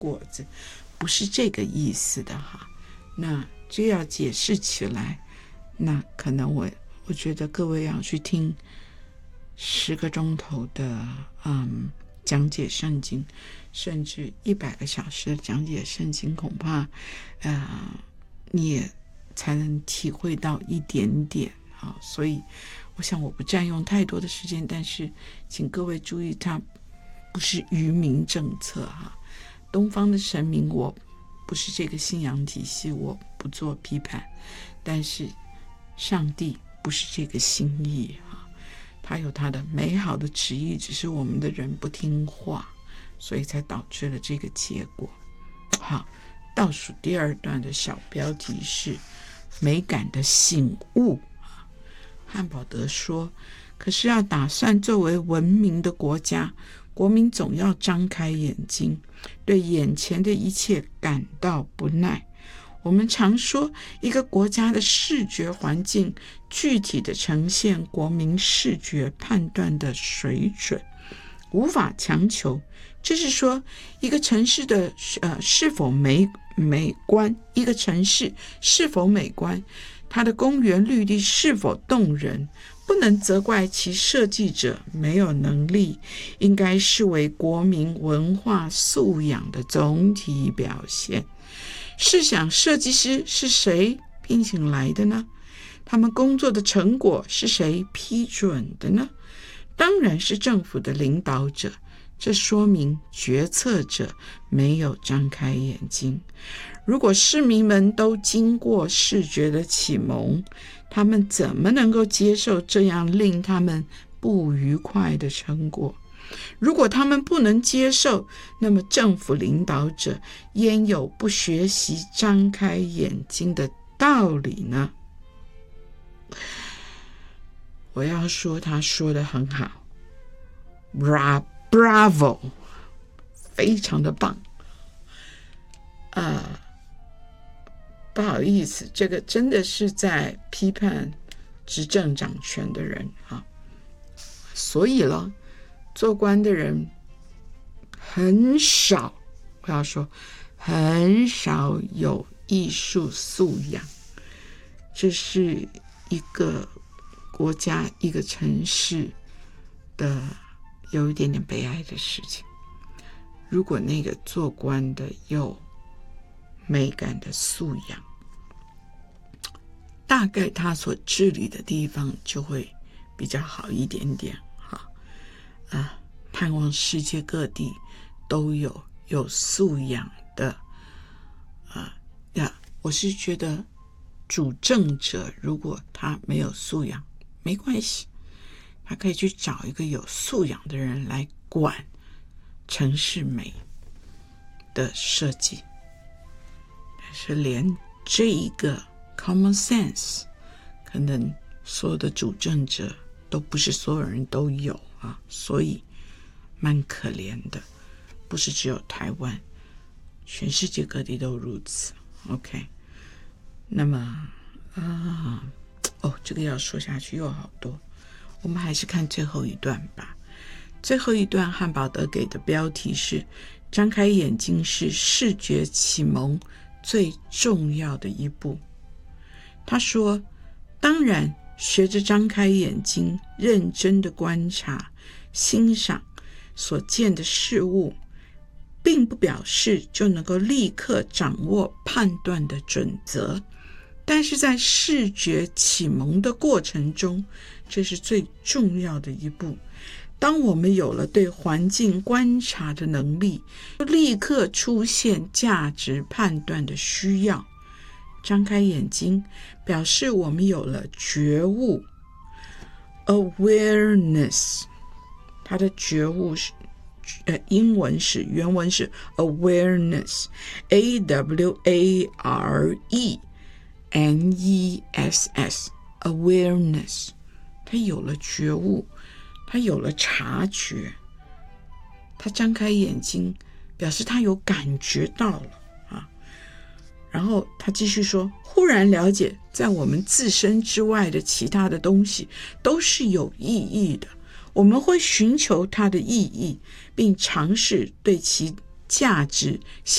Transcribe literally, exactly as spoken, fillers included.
果子，不是这个意思的哈。那这要解释起来，那可能我我觉得各位要去听十个钟头的嗯讲解圣经，甚至一百个小时的讲解圣经，恐怕呃你也才能体会到一点点啊。所以我想我不占用太多的时间，但是请各位注意，它不是愚民政策哈。东方的神明我不是这个信仰体系，我不做批判，但是上帝不是这个心意哈，他有他的美好的旨意，只是我们的人不听话，所以才导致了这个结果。好，倒数第二段的小标题是美感的醒悟。汉堡德说，可是要打算作为文明的国家，国民总要张开眼睛，对眼前的一切感到不耐。我们常说，一个国家的视觉环境具体的呈现国民视觉判断的水准，无法强求。这是说，一个城市的呃是否美美观，一个城市是否美观，它的公园绿地是否动人，不能责怪其设计者没有能力，应该视为国民文化素养的总体表现。试想，设计师是谁聘请来的呢？他们工作的成果是谁批准的呢？当然是政府的领导者。这说明决策者没有张开眼睛。如果市民们都经过视觉的启蒙，他们怎么能够接受这样令他们不愉快的成果？如果他们不能接受，那么政府领导者焉有不学习张开眼睛的道理呢？我要说，他说得很好， Bra Bravo， 非常的棒。呃，不好意思，这个真的是在批判执政掌权的人啊。所以了，做官的人很少，我要说很少有艺术素养，这是一个国家一个城市的有一点点悲哀的事情。如果那个做官的有美感的素养，大概他所治理的地方就会比较好一点点哈。啊，盼望世界各地都有有素养的啊呀，我是觉得主政者如果他没有素养没关系，他可以去找一个有素养的人来管城市美的设计。但是连这一个 common sense 可能所有的主政者都不是所有人都有啊，所以蛮可怜的。不是只有台湾，全世界各地都如此。 OK， 那么啊，哦，这个要说下去又好多，我们还是看最后一段吧。最后一段汉堡德给的标题是张开眼睛是视觉启蒙最重要的一步。他说，当然学着张开眼睛，认真的观察欣赏所见的事物，并不表示就能够立刻掌握判断的准则，但是在视觉启蒙的过程中，这是最重要的一步。当我们有了对环境观察的能力，就立刻出现价值判断的需要。张开眼睛表示我们有了觉悟 awareness， 它的觉悟是呃，英文是原文是 awareness A W A R E N E S S awareness， 他有了觉悟，他有了察觉，他张开眼睛表示他有感觉到了啊。然后他继续说，忽然了解在我们自身之外的其他的东西都是有意义的，我们会寻求它的意义，并尝试对其价值